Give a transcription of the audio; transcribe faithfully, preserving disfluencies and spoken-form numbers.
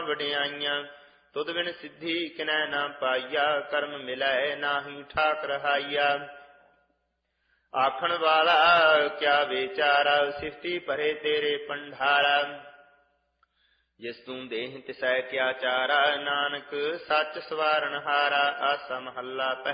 ਵਡਿਆਈਆਂ। ਤੁਧ ਬਿਨ ਸਿੱਧੀ ਕਿਨੈ ਨਾ ਪਾਈਆ, ਕਰਮ ਮਿਲੈ ਨਾਹੀ ਠਾਕ ਰਹਾਈਆ। ਆਖਣ ਵਾਲਾ ਕਿਆ ਵਿਚਾਰਾ, ਸਿਫਤੀ ਭਰੇ ਤੇਰੇ ਪੰਡਾਰਾ। ਜਿਸ ਤੂੰ ਦੇਹ ਤਿਸੈ ਕਿਆ ਚਾਰਾ, ਨਾਨਕ ਸੱਚ ਸਵਾਰਨ ਹਾਰਾ। ਆਸਾ ਮਹੱਲਾ ਪਹਿਲਾ।